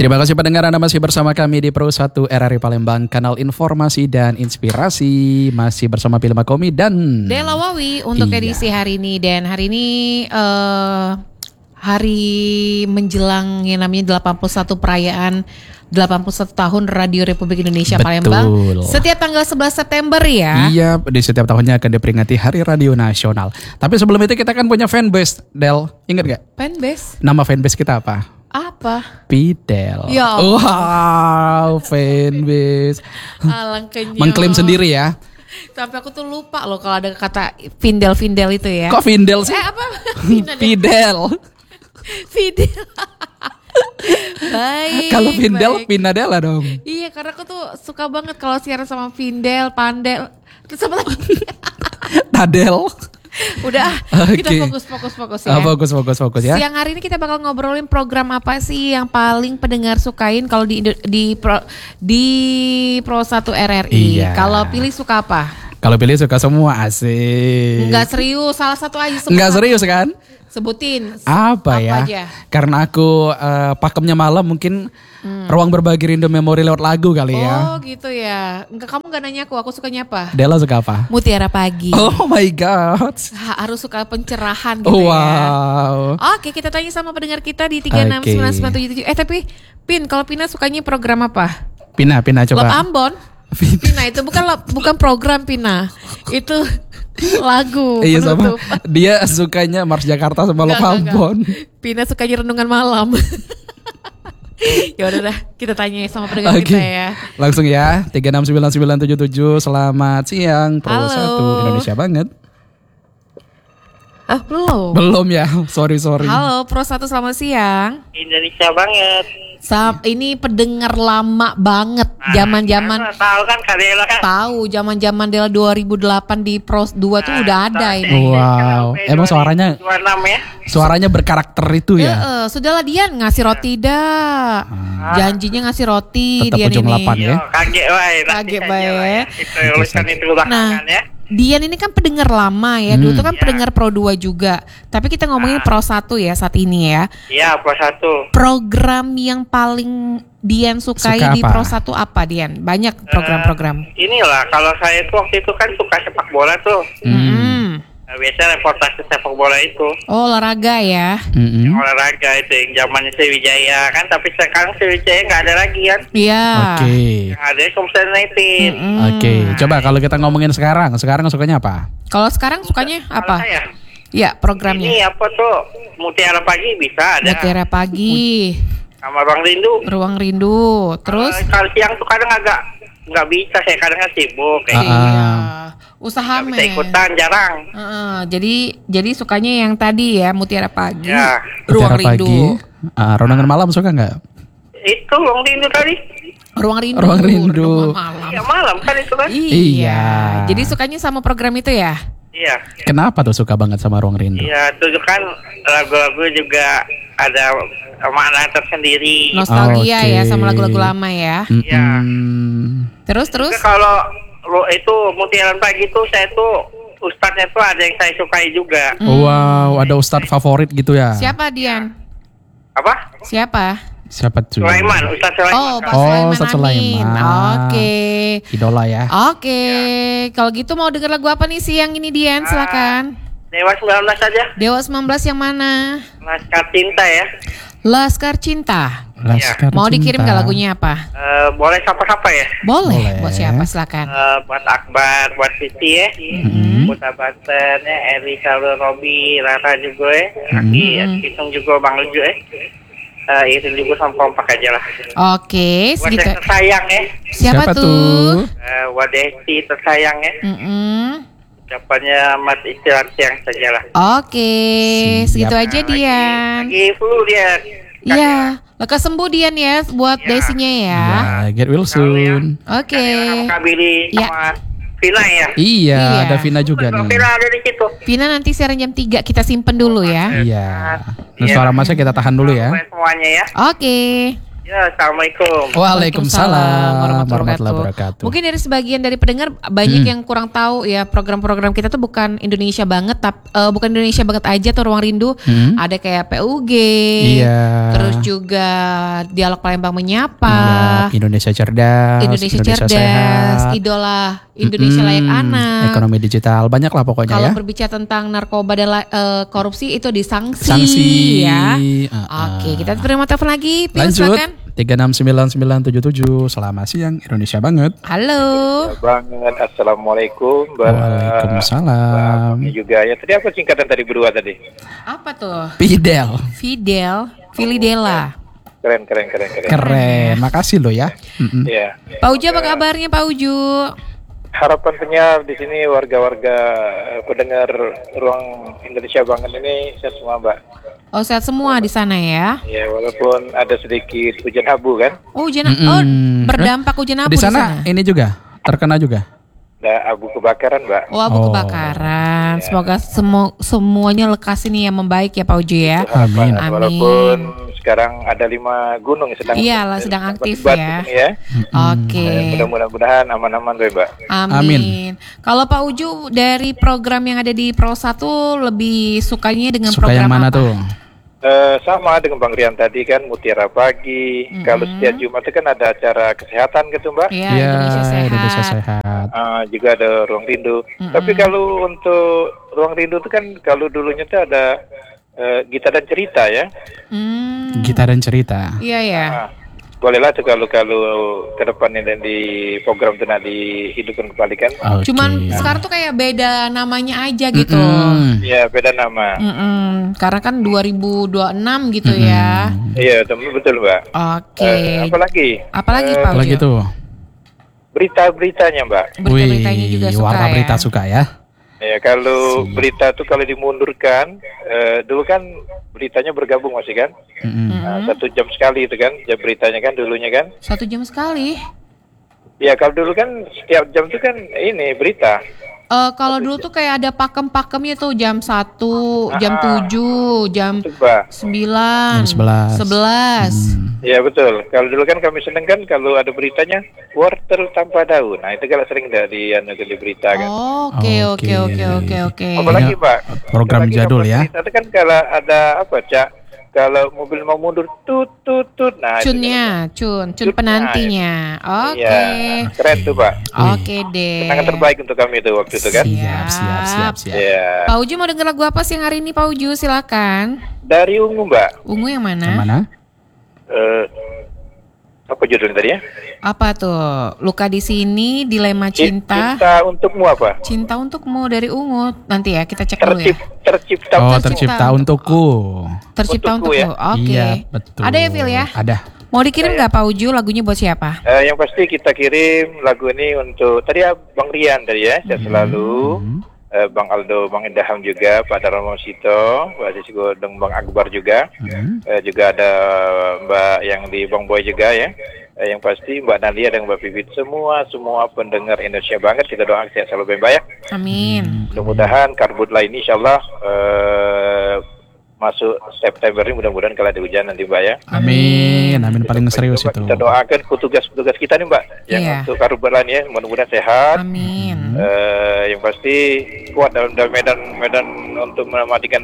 Terima kasih pendengar, Anda masih bersama kami di Pro 1 RRI Palembang, kanal informasi dan inspirasi. Masih bersama Pilma Komi dan Dela Wawi untuk edisi hari ini. Dan hari ini hari menjelang yang namanya 81 perayaan 81 tahun Radio Republik Indonesia. Betul. Palembang. Setiap tanggal 11 September ya. Iya, di setiap tahunnya akan diperingati Hari Radio Nasional. Tapi sebelum itu kita kan punya fanbase, Del. Ingat gak? Fanbase. Nama fanbase kita apa? Apa? Pidel. Ya. Wow, fanbase. Alangkahnya. Mengklaim sendiri ya. Tapi aku tuh lupa loh kalau ada kata Findel itu ya. Kok Findel sih? Apa? Pidel. Fidel. Baik. Kalau Findel, baik. Pinadela dong. Iya, karena aku tuh suka banget kalau siaran sama Findel, Pandel. Terus apa lagi? Tadel. Udah, kita Oke. fokus ya. Fokus ya. Siang hari ini kita bakal ngobrolin program apa sih yang paling pendengar sukain kalau di Pro 1 RRI. Iya. Kalau pilih suka apa? Kalau pilih suka semua, asik. Enggak serius, salah satu aja. Enggak serius kan? Sebutin. Apa ya? aja? Karena aku pakemnya malam, mungkin ruang berbagi rindu memori lewat lagu kali ya. Oh gitu ya. Enggak, kamu gak nanya aku sukanya apa? Dela suka apa? Mutiara Pagi. Oh my god. Harus suka pencerahan gitu ya. Wow. Oke, kita tanya sama pendengar kita di Oke. 3699777. Tapi Pin, kalau Pina sukanya program apa? Pina Love coba. Ambon. Pina itu bukan program Pina. Itu lagu Iya sama. penutup. Dia sukanya Mars Jakarta sama Love Enggak. Ambon. Pina sukanya renungan malam. Ya udah dah, kita tanya sama pendengar Oke. kita ya. Langsung ya. 3699777. Selamat siang Pro Halo. 1 Indonesia banget. Ah, belum. Belum ya. Sorry. Halo, Pro 1 selamat siang. Indonesia banget. Ini pendengar lama banget. Zaman-zaman Tahu kan Kadela kan? tahu zaman-zaman Dela 2008 di Pro 2 tuh udah ada ini. Wow. Emang suaranya 26 ya? Suaranya berkarakter itu ya. Sudahlah Dian ngasih roti dah. Janjinya ngasih roti Tetap Dian ujung ini. 8 ya. Kaget wae. Kaget wae. Kita ulaskan itu belakangan ya. Dian ini kan pendengar lama ya. Dulu tuh kan pendengar Pro 2 juga. Tapi kita ngomongin Pro 1 ya saat ini ya. Iya, Pro 1. Program yang paling Dian sukai Suka di apa? Pro 1 apa Dian? Banyak program-program. Inilah kalau saya tuh waktu itu kan suka sepak bola tuh. Biasa reportase sepak bola itu. Oh, olahraga ya. Mm-mm. Olahraga itu yang zamannya Sriwijaya kan, tapi sekarang Sriwijaya nggak ada lagi kan. Iya. Oke. Yang ada Komsel United. Oke, coba kalau kita ngomongin sekarang sukanya apa? Kalau sekarang sukanya Kalau apa? saya, Ya, programnya. ini apa tuh? Mutiara Pagi bisa ada. Mutiara Pagi, Sama Bang Rindu. Ruang Rindu, terus Kalau siang tuh kadang agak nggak bisa, saya kadang sibuk kayak gitu. iya, usaha Nggak bisa men. ikutan, jarang. Jadi sukanya yang tadi ya Mutiara Pagi, Ya. Ruang Mutiara Rindu, Pagi. Renungan malam suka nggak? Itu Bang Rindu tadi. Ruang Rindu, Ruang Rindu. Renungan malam. Ya malam kan itu kan. Iya. Jadi sukanya sama program itu ya? Iya. Kenapa tuh suka banget sama Ruang Rindu? Iya, itu kan lagu-lagu juga ada makna tersendiri. Nostalgia Oke. ya sama lagu-lagu lama ya. Iya. Terus Kalau itu Mutiara Pagi tuh saya tuh ustadznya tuh ada yang saya sukai juga. Wow, ada ustadz favorit gitu ya? siapa Dian? Apa? Siapa? Siapa tuh? Sulaiman, Ustadz Sulaiman. Oh, Pak Oh, Sulaiman Ustadz Amin. Sulaiman. Oke. Idola ya. Oke, kalau gitu mau denger lagu apa nih siang ini Dian? Silakan. Dewa 19 saja. Dewa 19 yang mana? Laskar Cinta ya. Laskar Cinta. Laskar Mau dikirim Cinta. gak lagunya apa? Boleh siapa-siapa ya? Boleh. Boleh. Buat siapa silakan. Buat Akbar, buat Siti ya. Buat Abaten ya, Eri Salur Robi, Rara juga ya. Aki, Hitung juga Bang Luju ya. Itu juga sama kompak aja lah. Oke, Buat segitu. yang tersayang ya. Siapa tuh? Wadesti tersayang ya. Ucapannya mat istirahat siang saja lah. Oke, segitu aja Dian. Lagi flu dia. Iya, lekas sembuh Dian ya buat Desinya ya. Ya, get well soon. Oke. Kabili Ya. sama Vina ya. Iya, Iya. ada Vina juga nih. Vina ada di situ. Vina nanti siaran jam 3 kita simpen dulu ya. Iya. Nah, suara masnya kita tahan dulu ya. Semuanya ya. Oke. Ya, assalamualaikum. Waalaikumsalam warahmatullahi wabarakatuh. Mungkin dari sebagian dari pendengar banyak yang kurang tahu ya program-program kita tuh bukan Indonesia banget, bukan Indonesia banget aja tuh Ruang Rindu. Ada kayak PUG, terus juga Dialog Palembang Menyapa, Indonesia Cerdas, Indonesia Cerdas, Sehat, Idola Indonesia Layak Anak, ekonomi digital, banyak lah pokoknya kalau ya. berbicara tentang narkoba dan korupsi itu disangsi Sanksi ya. Oke, kita terima telepon lagi. Pil, Lanjut. silakan. 369977. Selamat siang Indonesia banget. Halo. Banget. Assalamualaikum. Waalaikumsalam. Ini juga ya. Tadi apa singkatan tadi berdua tadi? Apa tuh? Fidel. Filidela. Keren. Keren. Makasih lo ya. Iya. Pak Uju apa kabarnya Pak Uju? Harapan penyiar di sini warga-warga pendengar Ruang Indonesia banget ini sehat semua, Mbak. Oh, sehat semua di sana ya. Ya, walaupun ada sedikit hujan abu kan. Oh, hujan berdampak hujan abu Di sana ini juga terkena juga. Ada abu kebakaran, Mbak. Oh, abu kebakaran. Semoga semuanya lekas ini yang membaik ya Pak Uju ya. Amin. Walaupun sekarang ada 5 gunung yang sedang aktif ya. Oke. Mudah-mudahan aman-aman deh, Mbak. Amin. Kalau Pak Uju dari program yang ada di Pro 1 lebih sukanya dengan Suka program yang mana apa? tuh? Sama dengan Bang Rian tadi kan Mutiara Pagi. Kalau setiap Jumat itu kan ada acara kesehatan gitu, Mbak. Iya, Ya, Indonesia Sehat. Juga ada Ruang Rindu. Tapi kalau untuk Ruang Rindu itu kan kalau dulunya tuh ada Gitar dan Cerita ya. Gitar dan Cerita. Iya. Bolehlah tuh kalau ke depannya dan di program itu nanti dihidupkan kembali kan. Okay. Cuman sekarang tuh kayak beda namanya aja gitu. Iya, beda nama. Karena kan 2026 gitu ya. Iya, betul, Mbak. Oke. Apalagi Pak Uju? Apalagi tuh? Berita-beritanya, Mbak. Berita-beritanya juga suka warna ya. berita suka ya. Ya, kalau berita tuh kalau dimundurkan, dulu kan beritanya bergabung masih kan, 1 jam sekali itu kan, jam beritanya kan dulunya kan. 1 jam sekali. Ya, kalau dulu kan setiap jam tuh kan ini berita. Kalau dulu tuh kayak ada pakemnya tuh jam 1, jam 7, jam Coba. 9, Jam 11. Ya betul. Kalau dulu kan kami seneng kan kalau ada beritanya wortel tanpa daun. Nah itu kalau sering dari berita kan. Oke. Apalagi Pak. Program apalagi jadul ya. Berita itu kan kalau ada apa Cak? Kalau mobil mau mundur tut. Nah Cunnya, cun penantinya. Oke. Iya, keren tuh Pak. Oke deh. Kenangan terbaik untuk kami itu waktu itu kan. Siap. Iya. Pak Uju mau denger lagu apa sih hari ini Pak Uju? Silakan. Dari Ungu Mbak. Ungu yang mana? Yang mana? Apa judulnya tadi ya? Apa tuh? Luka di sini, Dilema Cinta. Cinta untukmu apa? Cinta untukmu dari Ungu. Nanti ya kita cek dulu ya. Tercipta untukku. Tercipta Untukku untukku. ya? Oke. Iya, betul. Ada ya Phil ya? Ada. Mau dikirim nggak Pak Uju lagunya buat siapa? Yang pasti kita kirim lagu ini untuk tadi ya Bang Rian tadi ya, sehat selalu. Bang Aldo, Bang Indaham juga, Pak Darmo Sito, Pak Sisko dan Bang Akbar juga. Juga ada Mbak yang di Bang Boy juga ya. Yang pasti Mbak Nadia dan Mbak Pipit semua pendengar Indonesia banget kita doakan sehat selalu Mbak ya. Amin. Mudah-mudahan Karhutla ini insyaallah masuk September ini mudah-mudahan kalau ada hujan nanti Mbak ya. Amin paling serius itu. Kita doakan petugas kita nih Mbak yang untuk Karhutla ya mudah-mudahan sehat. Amin. Yang pasti kuat dalam medan untuk mematikan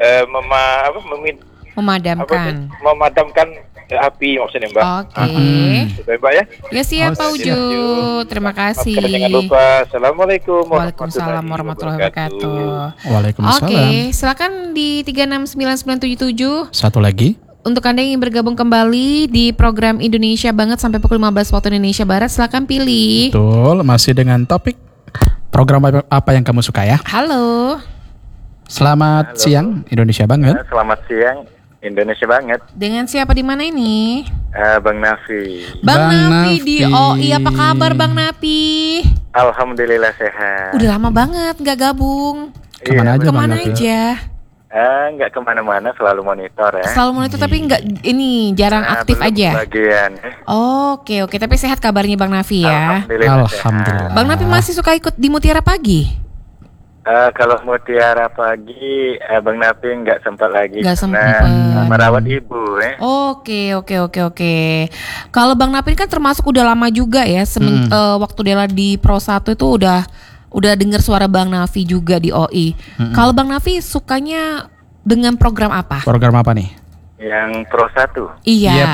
memadamkan api maksudnya Mbak. Oke. Mbak ya. Ya siap Pak Uju. Terima kasih. Jangan lupa. Assalamualaikum Waalaikumsalam warahmatullahi wabarakatuh. Waalaikumsalam. Oke, silakan di 369977. Satu lagi. Untuk Anda yang ingin bergabung kembali di program Indonesia Banget sampai pukul 15 waktu Indonesia Barat, silakan pilih. Betul, masih dengan topik program apa yang kamu suka ya. Halo. Selamat siang Indonesia Banget. Selamat siang Indonesia Banget. Dengan siapa di mana ini? Bang Nafi. Bang Nafi di OI, apa kabar Bang Nafi? Alhamdulillah sehat. Udah lama banget nggak gabung. Kemana aja Bang Kemana Nafi? aja? Nggak kemana-mana, selalu monitor ya. Selalu monitor tapi nggak ini jarang aktif aja. Bagian. Oke, tapi sehat kabarnya Bang Nafi ya. Alhamdulillah. Alhamdulillah. Bang Nafi masih suka ikut di Mutiara Pagi? Kalau Mutiara Pagi, Bang Napi nggak sempat lagi. Nggak karena sempat. merawat ibu. Oke. Kalau Bang Napi kan termasuk udah lama juga ya. Waktu Dela di Pro 1 itu udah dengar suara Bang Nafi juga di OI. Kalau Bang Nafi sukanya dengan program apa? Program apa nih? Yang Pro 1. Iya. Yep.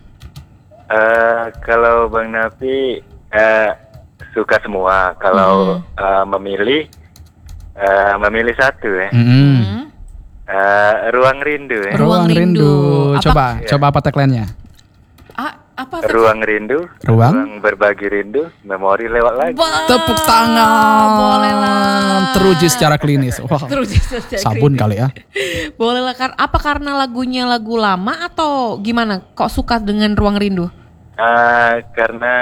Kalau Bang Nafi suka semua. Kalau memilih satu ya. Ruang Rindu ya. Ruang Rindu. Coba apa tagline-nya? Apa? Ruang Rindu. Ruang berbagi rindu. Memori lewat lagi. Tepuk tangan. Boleh lah. Teruji secara klinis. Wah. Sabun kali ya. Boleh lah. Apa karena lagunya lagu lama atau gimana? Kok suka dengan Ruang Rindu? Karena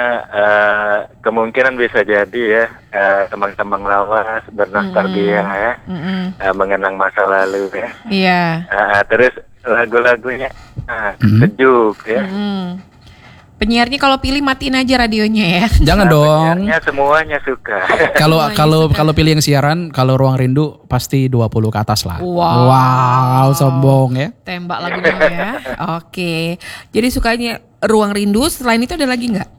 kemungkinan bisa jadi ya teman-teman lawas bernostalgia ya, mengenang masa lalu ya. Iya. Terus lagu-lagunya sejuk ya. Penyiarnya kalau pilih matiin aja radionya ya. Jangan dong. Penyiarnya semuanya suka. Kalau pilih yang siaran, kalau Ruang Rindu pasti 20 ke atas lah. Wow, sombong ya. Tembak lagunya ya. Oke. Jadi sukanya Ruang Rindu. Selain itu ada lagi nggak?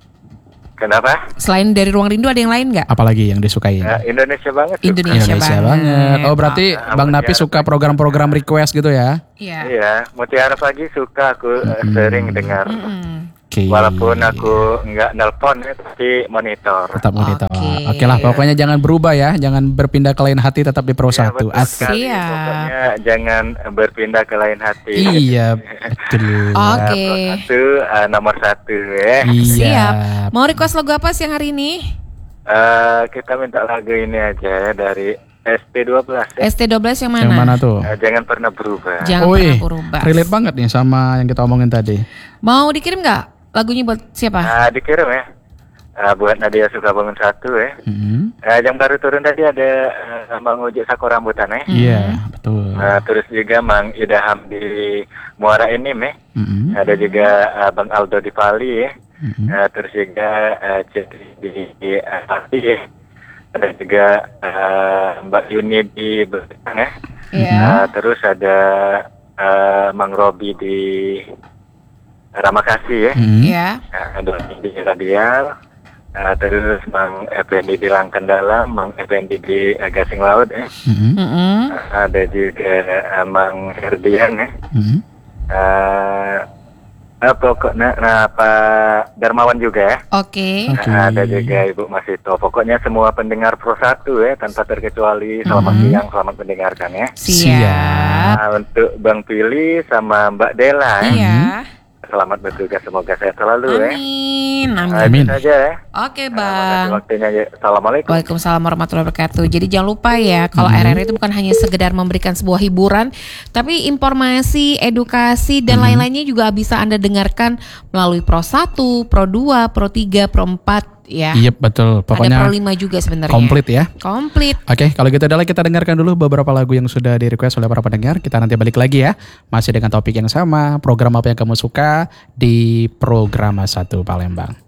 Kenapa? Selain dari Ruang Rindu ada yang lain nggak? Apalagi yang disukai? Indonesia banget. Indonesia banget. Oh berarti Bang Napi suka program-program request gitu ya? Iya. Iya, Mutiara Pagi suka aku sering dengar. Okay. Walaupun aku nggak nelpon ya, tapi monitor. Tetap monitor. Oke lah, pokoknya jangan berubah ya, jangan berpindah ke lain hati, tetap di Pro 1. Asik. Pokoknya jangan berpindah ke lain hati. Iya, betul. Oke. Pro 1 nomor 1 ya. Iya. Siap. Mau request lagu apa siang hari ini? Kita minta lagu ini aja ya, dari ST12 ya. ST12 yang mana? Yang mana tuh? Jangan pernah berubah. Jangan pernah berubah. Relate banget nih sama yang kita omongin tadi. Mau dikirim nggak lagunya buat siapa? Dikirim ya. Buat Nadia Sukabangun 1 ya. Yang baru turun tadi ada Mang Ujuk Saku Rambutan ya. Iya, betul. Terus juga Mang Idaham di Muara Enim ya. Ada juga Bang Aldo di Pali ya. Terus juga Cetri di Pati ya. Ada juga Mbak Yuni di Betang ya. Terus ada Mang Robi di Ramakasih ya. Iya. Ada di Radial. Terus Mang Effendi di Langkendala, Mang Effendi di Gasing Laut ya. Ada juga Mang Herdian ya. Pokoknya Pak Darmawan juga ya. Oke. Ada juga Ibu Masito. Pokoknya semua pendengar Pro 1 ya, tanpa terkecuali selamat siang, selamat mendengarkan ya. Siap. Untuk Bang Pili sama Mbak Dela ya. Iya. Selamat bertugas, semoga sehat selalu ya. Amin. Itu saja ya. Oke Bang. Waktunya ya. Assalamualaikum. Waalaikumsalam warahmatullahi wabarakatuh. Jadi jangan lupa ya, kalau RRI itu bukan hanya sekedar memberikan sebuah hiburan, tapi informasi, edukasi dan lain-lainnya juga bisa Anda dengarkan melalui Pro 1, Pro 2, Pro 3, Pro 4 ya. Iya betul. Pokoknya ada Pro 5 juga sebenarnya. Komplit ya. Komplit. Oke, kalau gitu adalah kita dengarkan dulu beberapa lagu yang sudah di request oleh para pendengar. Kita nanti balik lagi ya. Masih dengan topik yang sama, program apa yang kamu suka di Program 1 Palembang.